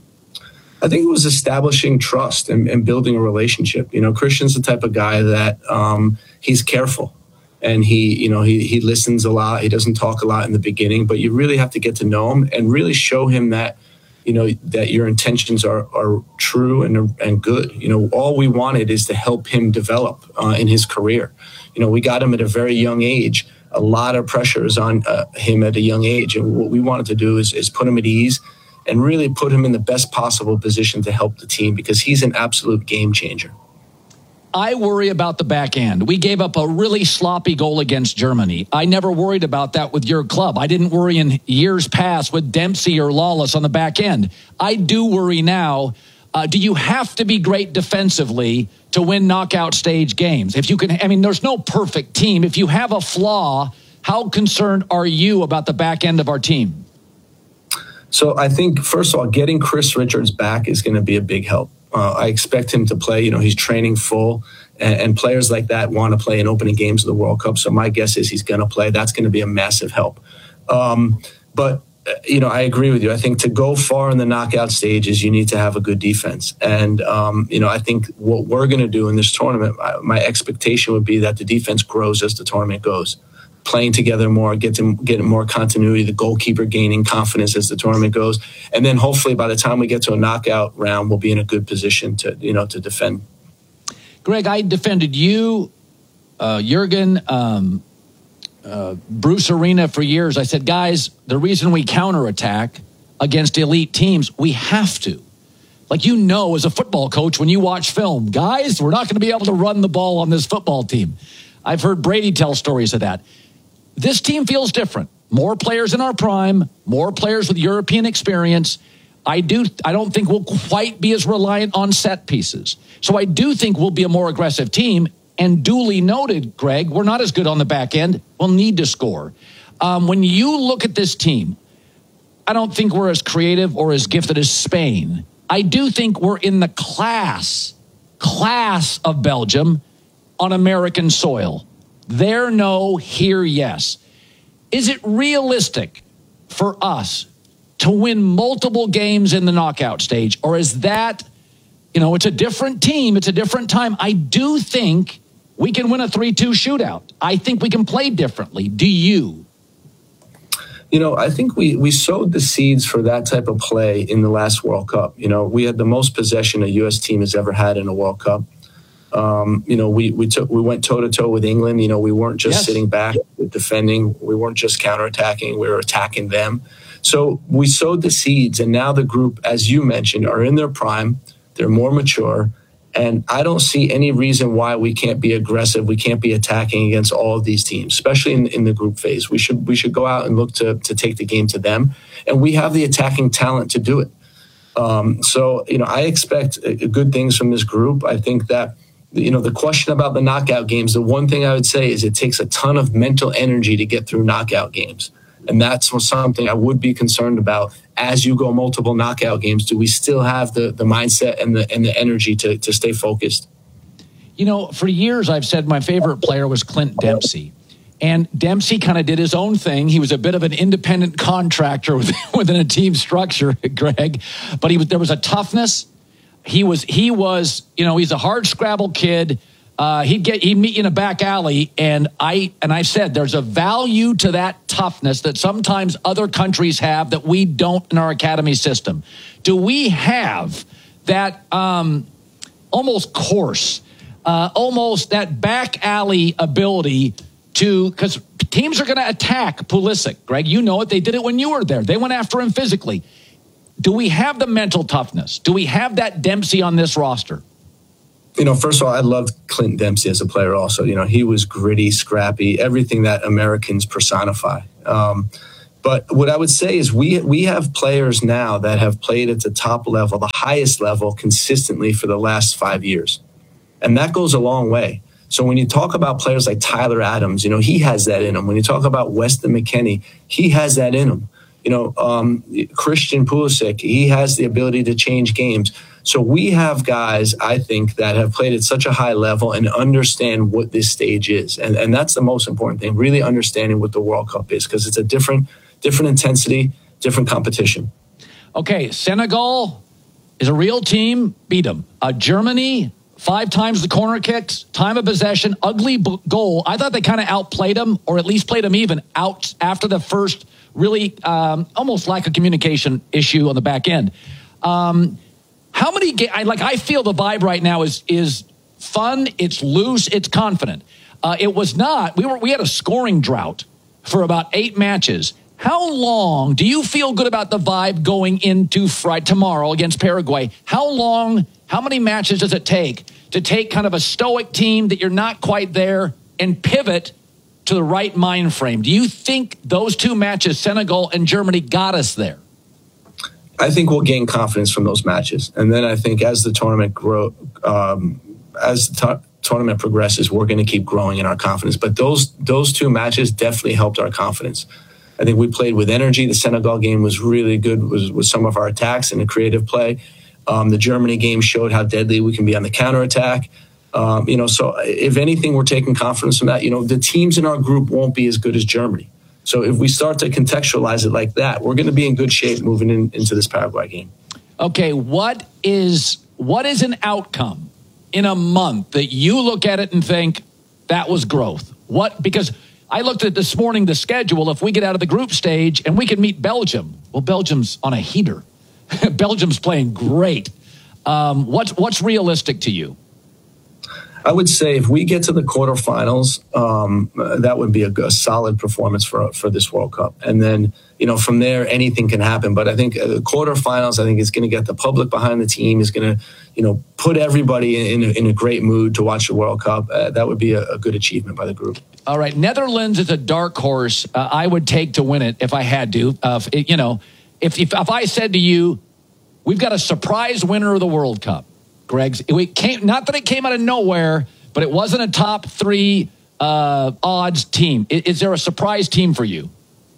I think it was establishing trust and, and building a relationship. You know, Christian's the type of guy that um, he's careful and he, you know, he he listens a lot. He doesn't talk a lot in the beginning, but you really have to get to know him and really show him that, you know, that your intentions are are true and and good. You know, all we wanted is to help him develop uh, in his career. You know, we got him at a very young age. A lot of pressure is on uh, him at a young age, and what we wanted to do is is put him at ease and really put him in the best possible position to help the team because he's an absolute game changer. I worry about the back end. We gave up a really sloppy goal against Germany. I never worried about that with your club. I didn't worry in years past with Dempsey or Lawless on the back end. I do worry now. Uh, do you have to be great defensively to win knockout stage games? If you can, I mean, there's no perfect team. If you have a flaw, how concerned are you about the back end of our team? So I think, first of all, getting Chris Richards back is going to be a big help. Uh, I expect him to play. You know, he's training full, and, and players like that want to play in opening games of the World Cup. So my guess is he's going to play. That's going to be a massive help. Um, but, uh, you know, I agree with you. I think to go far in the knockout stages, you need to have a good defense. And, um, you know, I think what we're going to do in this tournament, my, my expectation would be that the defense grows as the tournament goes. Playing together more, get to get more continuity, the goalkeeper gaining confidence as the tournament goes. And then hopefully by the time we get to a knockout round, we'll be in a good position to, you know, to defend. Greg, I defended you, uh, Jurgen, um, uh, Bruce Arena for years. I said, guys, the reason we counterattack against elite teams, we have to. Like, you know, as a football coach, when you watch film, guys, we're not going to be able to run the ball on this football team. I've heard Brady tell stories of that. This team feels different. More players in our prime, more players with European experience. I do. I don't think we'll quite be as reliant on set pieces. So I do think we'll be a more aggressive team. And duly noted, Greg, we're not as good on the back end. We'll need to score. Um, when you look at this team, I don't think we're as creative or as gifted as Spain. I do think we're in the class, class of Belgium on American soil. There, no, here, yes. Is it realistic for us to win multiple games in the knockout stage? Or is that, you know, it's a different team, it's a different time. I do think we can win a three two shootout. I think we can play differently. Do you? You know, I think we, we sowed the seeds for that type of play in the last World Cup. You know, we had the most possession a U S team has ever had in a World Cup. Um, you know, we we took we went toe to toe with England. You know, we weren't just yes. sitting back defending. We weren't just counterattacking. We were attacking them. So we sowed the seeds, and now the group, as you mentioned, are in their prime. They're more mature, and I don't see any reason why we can't be aggressive. We can't be attacking against all of these teams, especially in, in the group phase. We should we should go out and look to to take the game to them, and we have the attacking talent to do it. Um, so you know, I expect good things from this group. I think that. You know, the question about the knockout games, the one thing I would say is it takes a ton of mental energy to get through knockout games. And that's something I would be concerned about as you go multiple knockout games. Do we still have the, the mindset and the and the energy to, to stay focused? You know, for years I've said my favorite player was Clint Dempsey. And Dempsey kind of did his own thing. He was a bit of an independent contractor within a team structure, Greg. But he was there was a toughness. He was, he was, you know, he's a hard scrabble kid, Uh, he'd get he'd meet you in a back alley, and I and I said there's a value to that toughness that sometimes other countries have that we don't in our academy system. Do we have that um, almost coarse, uh, almost that back alley ability to, because teams are going to attack Pulisic, Greg? You know it. They did it when you were there. They went after him physically. Do we have the mental toughness? Do we have that Dempsey on this roster? You know, first of all, I loved Clinton Dempsey as a player also. You know, he was gritty, scrappy, everything that Americans personify. Um, but what I would say is we we have players now that have played at the top level, the highest level, consistently for the last five years. And that goes a long way. So when you talk about players like Tyler Adams, you know, he has that in him. When you talk about Weston McKennie, he has that in him. You know, um, Christian Pulisic, he has the ability to change games. So we have guys, I think, that have played at such a high level and understand what this stage is. And, and that's the most important thing, really understanding what the World Cup is, because it's a different, different intensity, different competition. Okay, Senegal is a real team, beat them. Uh, Germany, five times the corner kicks, time of possession, ugly b- goal. I thought they kind of outplayed them, or at least played them even out after the first really um, almost lack of communication issue on the back end. Um, how many ga- I like? I feel the vibe right now is is fun. It's loose. It's confident. Uh, it was not. We were. We had a scoring drought for about eight matches. How long do you feel good about the vibe going into Friday tomorrow against Paraguay? How long? How many matches does it take to take kind of a stoic team that you're not quite there and pivot to the right mind frame? Do you think those two matches, Senegal and Germany, got us there? I think we'll gain confidence from those matches. And then I think as the tournament grow, um, as the t- tournament progresses, we're going to keep growing in our confidence. But those those two matches definitely helped our confidence. I think we played with energy. The Senegal game was really good with, with some of our attacks and the creative play. Um, the Germany game showed how deadly we can be on the counterattack. Um, you know, so if anything, we're taking confidence from that. You know, the teams in our group won't be as good as Germany. So if we start to contextualize it like that, we're going to be in good shape moving in, into this Paraguay game. Okay, what is what is an outcome in a month that you look at it and think that was growth? What? Because I looked at this morning the schedule. If we get out of the group stage and we can meet Belgium, well, Belgium's on a heater. Belgium's playing great. Um, what's what's realistic to you? I would say if we get to the quarterfinals, um, that would be a, a solid performance for for this World Cup. And then, you know, from there, anything can happen. But I think the quarterfinals, I think is going to get the public behind the team, is going to, you know, put everybody in a, in a great mood to watch the World Cup. Uh, that would be a, a good achievement by the group. All right, Netherlands is a dark horse. Uh, I would take to win it if I had to. Uh, if, you know, if, if if I said to you, we've got a surprise winner of the World Cup. Greg's, it came, not that it came out of nowhere, but it wasn't a top three uh, odds team. Is, is there a surprise team for you?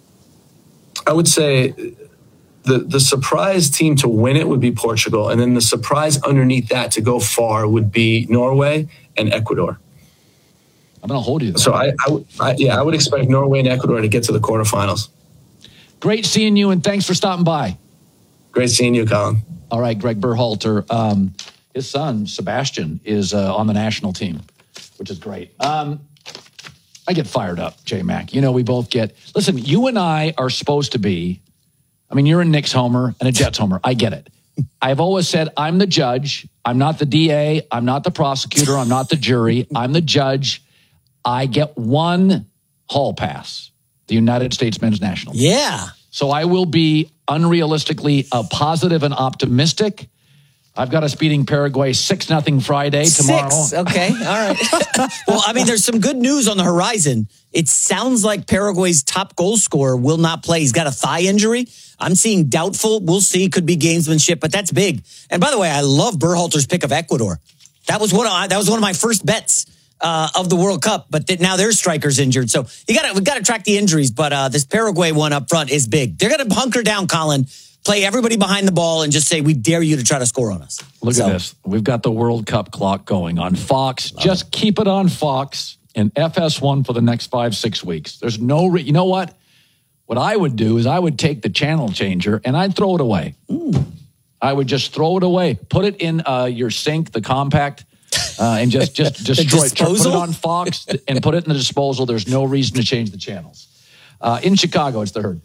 I would say the the surprise team to win it would be Portugal, and then the surprise underneath that to go far would be Norway and Ecuador. I'm going to hold you there. So I, I, I, yeah, I would expect Norway and Ecuador to get to the quarterfinals. Great seeing you, and thanks for stopping by. Great seeing you, Colin. All right, Greg Berhalter. Um, his son, Sebastian, is uh, on the national team, which is great. Um, I get fired up, J-Mac. You know, we both get... Listen, you and I are supposed to be... I mean, you're a Knicks homer and a Jets homer. I get it. I've always said I'm the judge. I'm not the D A. I'm not the prosecutor. I'm not the jury. I'm the judge. I get one hall pass, the United States men's national team. Yeah. So I will be unrealistically uh, positive and optimistic. I've got us beating Paraguay six nothing Friday tomorrow. Six. Okay, all right. Well, I mean, there's some good news on the horizon. It sounds like Paraguay's top goal scorer will not play. He's got a thigh injury. I'm seeing doubtful. We'll see. Could be gamesmanship, but that's big. And by the way, I love Berhalter's pick of Ecuador. That was one of that was one of my first bets uh, of the World Cup. But th- now their striker's injured, so you got to we got to track the injuries. But uh, this Paraguay one up front is big. They're going to hunker down, Colin. Play everybody behind the ball and just say, we dare you to try to score on us. Look so. at this. We've got the World Cup clock going on Fox. Love just it. Keep it on Fox and F S one for the next five, six weeks. There's no, re- you know what? What I would do is I would take the channel changer and I'd throw it away. Ooh. I would just throw it away. Put it in uh, your sink, the compact, uh, and just, just destroy it. Put it disposal? on Fox and put it in the disposal. There's no reason to change the channels. Uh, in Chicago, it's the Herd.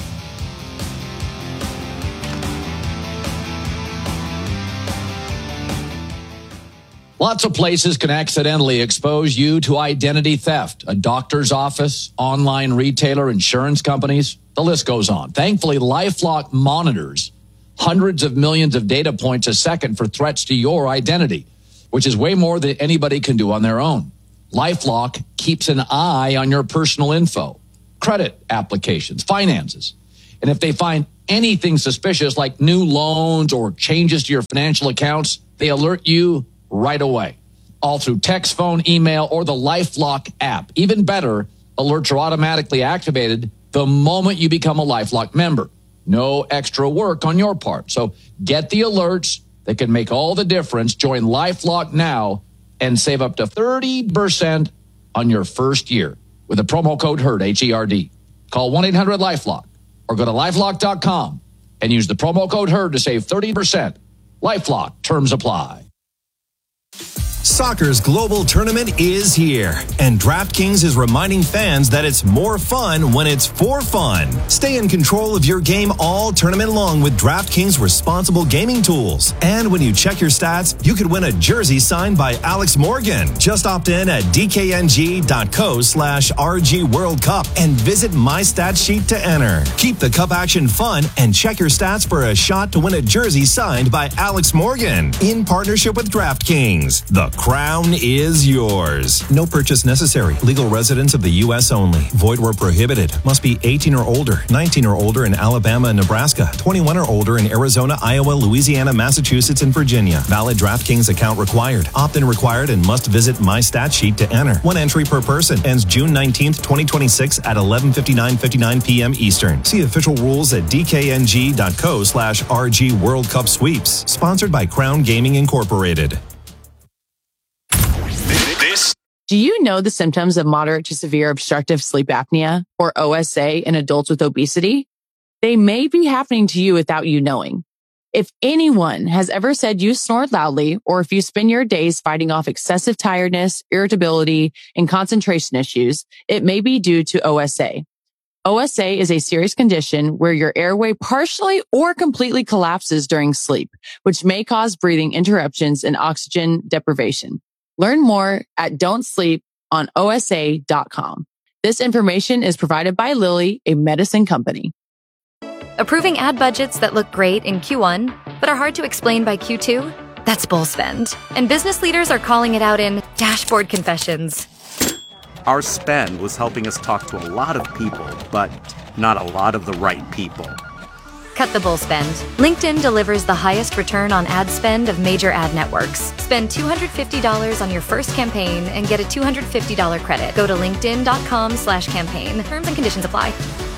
Lots of places can accidentally expose you to identity theft. A doctor's office, online retailer, insurance companies, the list goes on. Thankfully, LifeLock monitors hundreds of millions of data points a second for threats to your identity, which is way more than anybody can do on their own. LifeLock keeps an eye on your personal info, credit applications, finances. And if they find anything suspicious like new loans or changes to your financial accounts, they alert you right away, all through text, phone, email, or the LifeLock app. Even better, alerts are automatically activated the moment you become a LifeLock member. No extra work on your part. So get the alerts that can make all the difference. Join LifeLock now and save up to thirty percent on your first year with the promo code HERD, H E R D. Call one eight hundred LifeLock or go to lifelock dot com and use the promo code HERD to save thirty percent. LifeLock, terms apply. Soccer's global tournament is here, and DraftKings is reminding fans that it's more fun when it's for fun. Stay in control of your game all tournament long with DraftKings responsible gaming tools. And when you check your stats, you could win a jersey signed by Alex Morgan. Just opt in at dkng.co slash RG World Cup and visit My Stat Sheet to enter. Keep the cup action fun and check your stats for a shot to win a jersey signed by Alex Morgan in partnership with DraftKings. The crown is yours. No purchase necessary. Legal residents of the U S only. Void where prohibited. Must be eighteen or older, nineteen or older in Alabama and Nebraska, twenty-one or older in Arizona, Iowa, Louisiana, Massachusetts, and Virginia. Valid DraftKings account required. Opt-in required and must visit My Stat Sheet to enter. One entry per person. Ends June nineteenth, twenty twenty-six at eleven fifty-nine fifty-nine p.m. Eastern. See official rules at dkng.co slash RG World Cup Sweeps. Sponsored by Crown Gaming Incorporated. Do you know the symptoms of moderate to severe obstructive sleep apnea, or O S A, in adults with obesity? They may be happening to you without you knowing. If anyone has ever said you snored loudly, or if you spend your days fighting off excessive tiredness, irritability, and concentration issues, it may be due to O S A. O S A is a serious condition where your airway partially or completely collapses during sleep, which may cause breathing interruptions and oxygen deprivation. Learn more at don't sleep on O S A dot com. This information is provided by Lilly, a medicine company. Approving ad budgets that look great in Q one, but are hard to explain by Q two? That's bull spend. And business leaders are calling it out in dashboard confessions. Our spend was helping us talk to a lot of people, but not a lot of the right people. Cut the bull spend. LinkedIn delivers the highest return on ad spend of major ad networks. Spend two hundred fifty dollars on your first campaign and get a two hundred fifty dollars credit. Go to linkedin.com slash campaign. Terms and conditions apply.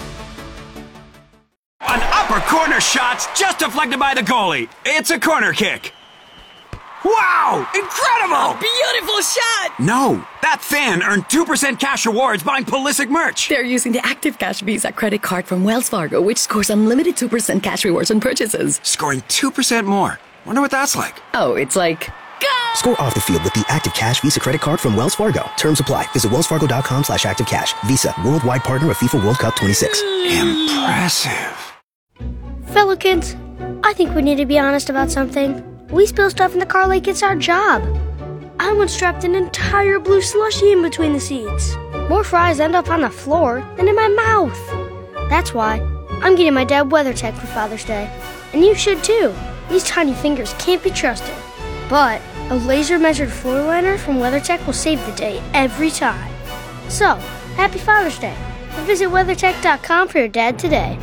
An upper corner shot's just deflected by the goalie. It's a corner kick. Wow! Incredible! A beautiful shot! No, that fan earned two percent cash rewards buying Pulisic merch. They're using the Active Cash Visa credit card from Wells Fargo, which scores unlimited two percent cash rewards on purchases. Scoring two percent more. Wonder what that's like. Oh, it's like... Go! Score off the field with the Active Cash Visa credit card from Wells Fargo. Terms apply. Visit wellsfargo.com slash active cash. Visa, worldwide partner of FIFA World Cup twenty-six. Impressive. Fellow kids, I think we need to be honest about something. We spill stuff in the car like it's our job. I once strapped an entire blue slushie in between the seats. More fries end up on the floor than in my mouth. That's why I'm getting my dad WeatherTech for Father's Day. And you should too. These tiny fingers can't be trusted. But a laser-measured floor liner from WeatherTech will save the day every time. So, happy Father's Day. And visit weathertech dot com for your dad today.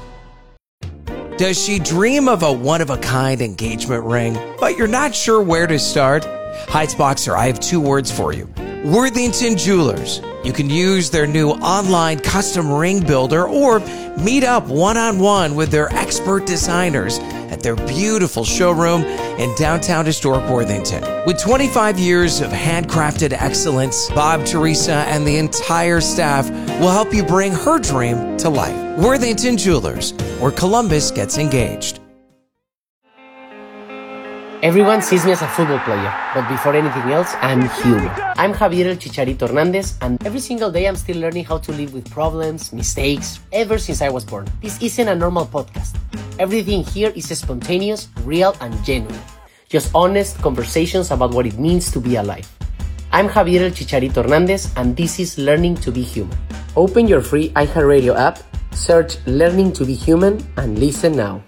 Does she dream of a one-of-a-kind engagement ring, but you're not sure where to start? Heights Boxer, I have two words for you. Worthington Jewelers. You can use their new online custom ring builder or meet up one-on-one with their expert designers at their beautiful showroom in downtown historic Worthington. With twenty-five years of handcrafted excellence, Bob, Teresa, and the entire staff will help you bring her dream to life. Worthington Jewelers, where Columbus gets engaged. Everyone sees me as a football player, but before anything else, I'm human. I'm Javier El Chicharito Hernandez, and every single day I'm still learning how to live with problems, mistakes, ever since I was born. This isn't a normal podcast. Everything here is spontaneous, real, and genuine. Just honest conversations about what it means to be alive. I'm Javier El Chicharito Hernandez, and this is Learning to be Human. Open your free iHeartRadio app, search Learning to be Human, and listen now.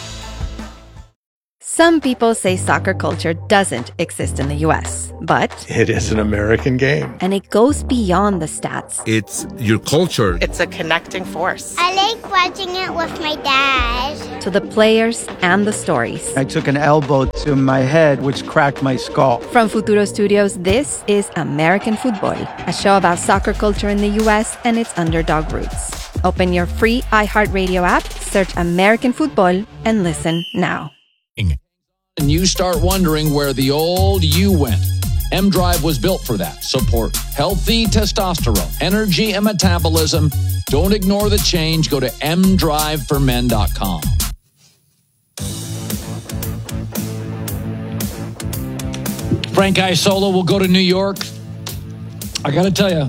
Some people say soccer culture doesn't exist in the U S, but it is an American game. And it goes beyond the stats. It's your culture. It's a connecting force. I like watching it with my dad. To the players and the stories. I took an elbow to my head, which cracked my skull. From Futuro Studios, this is American Football, a show about soccer culture in the U S and its underdog roots. Open your free iHeartRadio app, search American Football, and listen now. And you start wondering where the old you went. M-Drive was built for that. Support healthy testosterone, energy, and metabolism. Don't ignore the change. Go to m drive for men dot com. Frank Isola will go to New York. I got to tell you,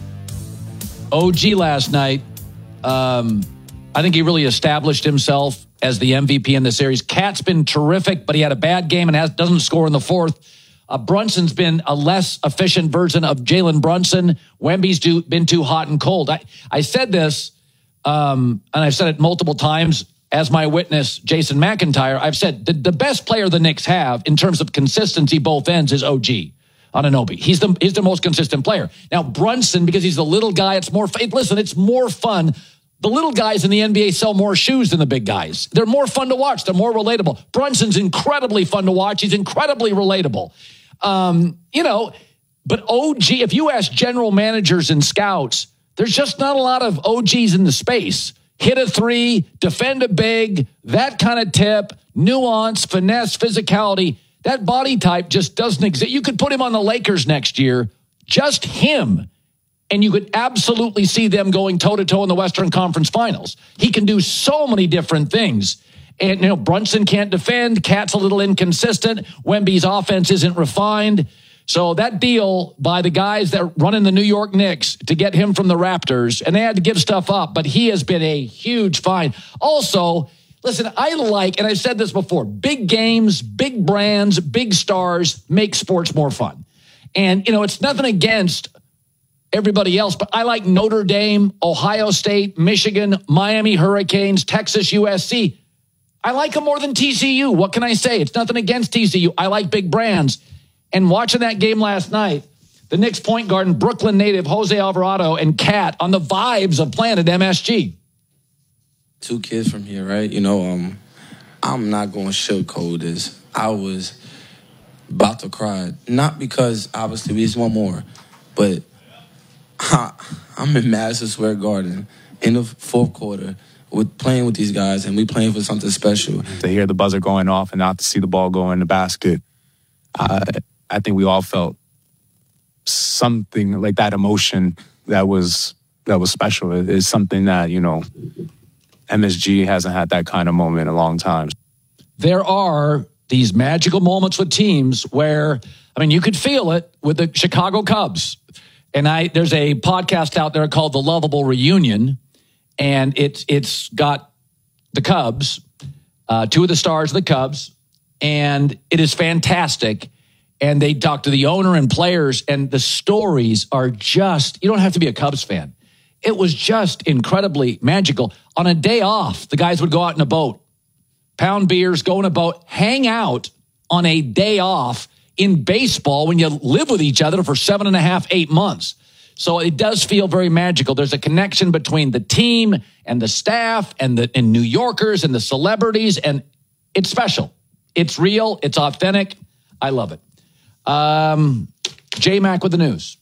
O G last night, um, I think he really established himself as the M V P in the series. Cat's been terrific, but he had a bad game and has, doesn't score in the fourth. Uh, Brunson's been a less efficient version of Jalen Brunson. Wemby's do, been too hot and cold. I, I said this, um, and I've said it multiple times, as my witness, Jason McIntyre. I've said the, the best player the Knicks have in terms of consistency both ends is O G Anunoby. He's the, he's the most consistent player. Now, Brunson, because he's the little guy, it's more, listen, it's more fun. The little guys in the N B A sell more shoes than the big guys. They're more fun to watch. They're more relatable. Brunson's incredibly fun to watch. He's incredibly relatable. Um, you know, but O G, if you ask general managers and scouts, there's just not a lot of O Gs in the space. Hit a three, defend a big, that kind of tip, nuance, finesse, physicality. That body type just doesn't exist. You could put him on the Lakers next year, just him. And you could absolutely see them going toe-to-toe in the Western Conference Finals. He can do so many different things. And, you know, Brunson can't defend. Cat's a little inconsistent. Wemby's offense isn't refined. So that deal by the guys that run in the New York Knicks to get him from the Raptors, and they had to give stuff up, but he has been a huge find. Also, listen, I like, and I've said this before, big games, big brands, big stars make sports more fun. And, you know, it's nothing against everybody else, but I like Notre Dame, Ohio State, Michigan, Miami Hurricanes, Texas U S C. I like them more than T C U. What can I say? It's nothing against T C U. I like big brands. And watching that game last night, the Knicks point guard and Brooklyn native Jose Alvarado and Cat on the vibes of playing at M S G. Two kids from here, right? You know, um, I'm not going to sugarcoat this. I was about to cry. Not because, obviously, we just want more, but I'm in Madison Square Garden in the fourth quarter with playing with these guys, and we playing for something special. To hear the buzzer going off and not to see the ball go in the basket, uh, I think we all felt something like that emotion that was that was special. It is something that, you know, M S G hasn't had that kind of moment in a long time. There are these magical moments with teams where, I mean, you could feel it with the Chicago Cubs. And I, there's a podcast out there called The Lovable Reunion, and it's it's got the Cubs, uh, two of the stars of the Cubs, and it is fantastic. And they talk to the owner and players, and the stories are just, you don't have to be a Cubs fan. It was just incredibly magical. On a day off, the guys would go out in a boat, pound beers, go in a boat, hang out on a day off in baseball when you live with each other for seven and a half, eight months. So it does feel very magical. There's a connection between the team and the staff and the and New Yorkers and the celebrities, and it's special. It's real. It's authentic. I love it. Um, J-Mac with the news.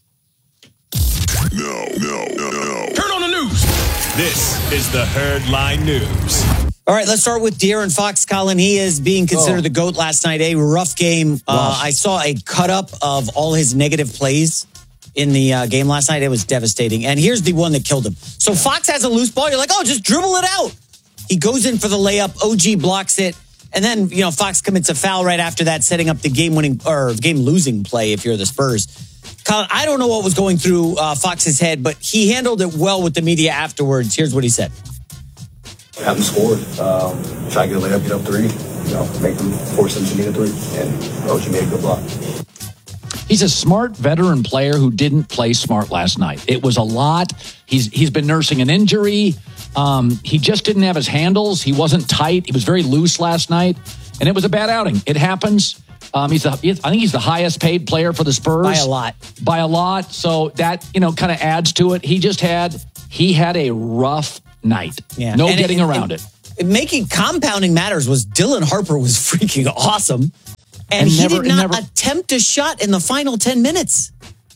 No, no, no, no. Turn on the news. This is the Herdline News. All right, let's start with De'Aaron Fox, Colin. He is being considered oh. the GOAT last night. A rough game. Uh, I saw a cut-up of all his negative plays in the uh, game last night. It was devastating. And here's the one that killed him. So Fox has a loose ball. You're like, oh, just dribble it out. He goes in for the layup. O G blocks it. And then, you know, Fox commits a foul right after that, setting up the game-winning or game-losing play if you're the Spurs. Colin, I don't know what was going through uh, Fox's head, but he handled it well with the media afterwards. Here's what he said. Haven't scored. Um, try to get a layup, get up three. You know, make them force them to need a three. And O G made a good block. He's a smart veteran player who didn't play smart last night. It was a lot. He's he's been nursing an injury. Um, he just didn't have his handles. He wasn't tight. He was very loose last night, and it was a bad outing. It happens. Um, he's the, I think he's the highest paid player for the Spurs by a lot. By a lot. So that, you know, kind of adds to it. He just had he had a rough night. Yeah. No and getting it, around it, it. Making compounding matters was Dylan Harper was freaking awesome. And, And he never- did not never- attempt a shot in the final ten minutes.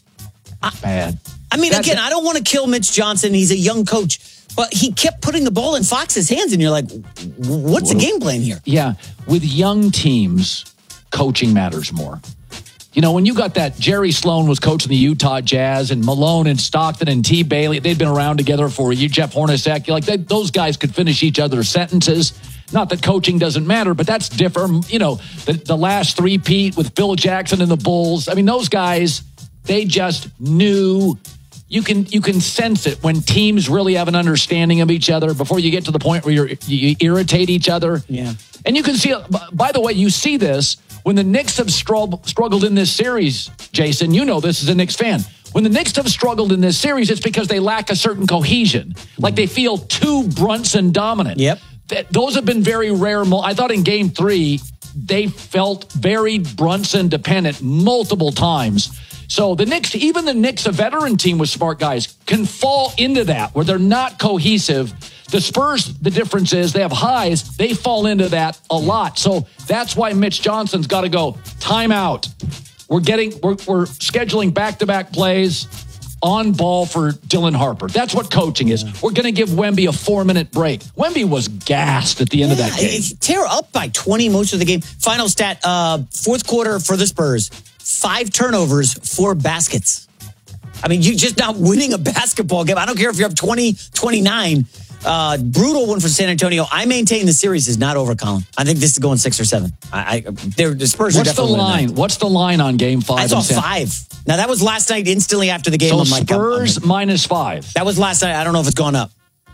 Bad. I mean, That's again, it. I don't want to kill Mitch Johnson. He's a young coach. But he kept putting the ball in Fox's hands, and you're like, what's the game plan here? Yeah. With young teams, coaching matters more. You know, when you got that, Jerry Sloan was coaching the Utah Jazz, and Malone and Stockton and T. Bailey, they'd been around together for you, Jeff Hornacek. You're like, they, those guys could finish each other's sentences. Not that coaching doesn't matter, but that's different. You know, the, the last three-peat with Phil Jackson and the Bulls. I mean, those guys, they just knew. You can you can sense it when teams really have an understanding of each other before you get to the point where you're, you irritate each other. Yeah. And you can see, by the way, you see this when the Knicks have struggled, struggled in this series, Jason. You know this as a Knicks fan. When the Knicks have struggled in this series, it's because they lack a certain cohesion. Like they feel too Brunson dominant. Yep. Th- those have been very rare. Mo- I thought in game three, they felt very Brunson dependent multiple times. So the Knicks, even the Knicks, a veteran team with smart guys, can fall into that where they're not cohesive. The Spurs, the difference is they have highs. They fall into that a lot. So that's why Mitch Johnson's got to go timeout. We're getting, we're, we're scheduling back-to-back plays on ball for Dylan Harper. That's what coaching is. Yeah. We're going to give Wemby a four-minute break. Wemby was gassed at the end yeah, of that game. Tear up by twenty most of the game. Final stat, uh, fourth quarter for the Spurs. Five turnovers, four baskets. I mean, you're just not winning a basketball game. I don't care if you're up twenty, twenty-nine. Uh, brutal one for San Antonio. I maintain the series is not over, Colin. I think this is going six or seven. I, I the Spurs What's are definitely the line? winning. What's the line on game five? I saw in San- five. Now, that was last night instantly after the game. So I'm like, Spurs I'm, I'm, minus five. That was last night. I don't know if it's gone up.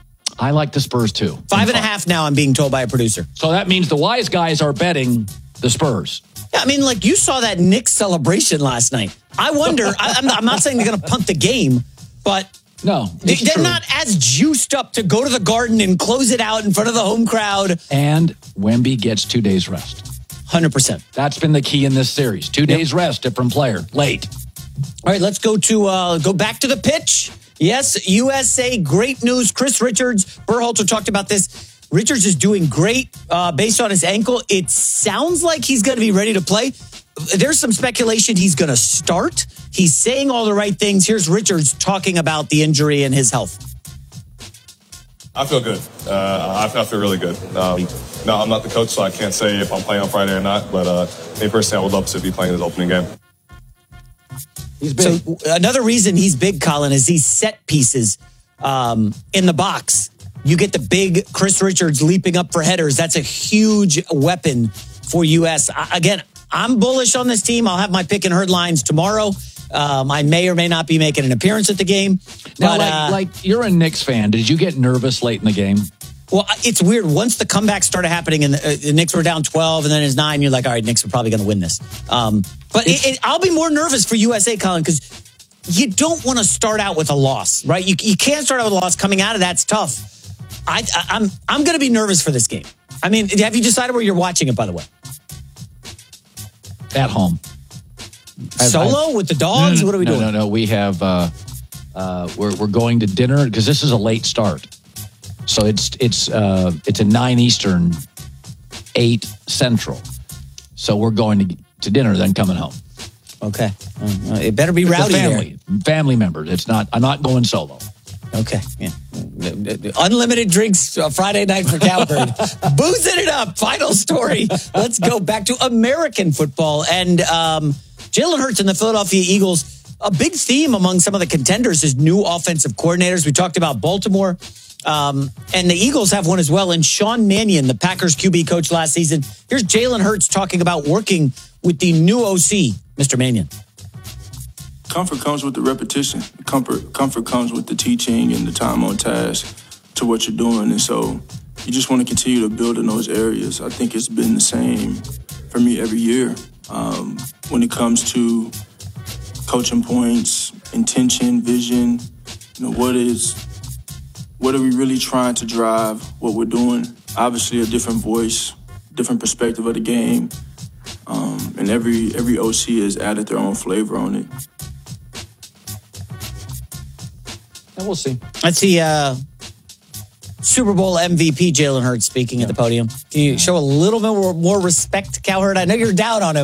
I like the Spurs too. Five and a half now, I'm being told by a producer. So that means the wise guys are betting the Spurs. Yeah, I mean, like you saw that Knicks celebration last night. I wonder, I, I'm, not, I'm not saying they're going to punt the game, but no, they, they're true. not as juiced up to go to the Garden and close it out in front of the home crowd. And Wemby gets two days rest. one hundred percent. That's been the key in this series. Two days yep. rest, different player, late. All right, let's go to uh, go back to the pitch. Yes, U S A, great news. Chris Richards, Berhalter talked about this. Richards is doing great uh, based on his ankle. It sounds like he's going to be ready to play. There's some speculation he's going to start. He's saying all the right things. Here's Richards talking about the injury and his health. I feel good. Uh, I feel really good. Um, no, I'm not the coach, so I can't say if I'm playing on Friday or not. But uh, me personally, I would love to be playing his opening game. He's big. So another reason he's big, Colin, is these set pieces um, in the box. You get the big Chris Richards leaping up for headers. That's a huge weapon for U S. I, again, I'm bullish on this team. I'll have my pick and herd lines tomorrow. Um, I may or may not be making an appearance at the game. Now, but, like, uh, like you're a Knicks fan. Did you get nervous late in the game? Well, it's weird. Once the comeback started happening and the, uh, the Knicks were down twelve and then it's nine, you're like, all right, Knicks are probably going to win this. Um, but it, it, I'll be more nervous for U S A, Colin, because you don't want to start out with a loss, right? You, you can't start out with a loss. Coming out of that's tough. I, I, I'm I'm going to be nervous for this game. I mean, have you decided where you're watching it, by the way? At home. Solo I've, with the dogs? No, no, what are we no, doing? No, no, no. We have, uh, uh, we're, we're going to dinner because this is a late start. So it's, it's, uh, it's a nine Eastern, eight Central. So we're going to, to dinner, then coming home. Okay. Uh, it better be it's rowdy family, there. Family members. It's not, I'm not going solo. Okay. Yeah. Unlimited drinks uh, Friday night for Cowherd. Boozing it up. Final story. Let's go back to American football. And um, Jalen Hurts and the Philadelphia Eagles, a big theme among some of the contenders is new offensive coordinators. We talked about Baltimore. Um, and the Eagles have one as well. And Sean Mannion, the Packers Q B coach last season. Here's Jalen Hurts talking about working with the new O C, Mister Mannion. Comfort comes with the repetition. Comfort, comfort comes with the teaching and the time on task to what you're doing. And so you just want to continue to build in those areas. I think it's been the same for me every year. Um, when it comes to coaching points, intention, vision, you know, what is, what are we really trying to drive, what we're doing? Obviously a different voice, different perspective of the game. Um, and every every O C has added their own flavor on it. And we'll see. Let's see, uh, Super Bowl M V P Jalen Hurts speaking yeah. at the podium. Can you show a little bit more, more respect to Cowherd? I know you're down on him.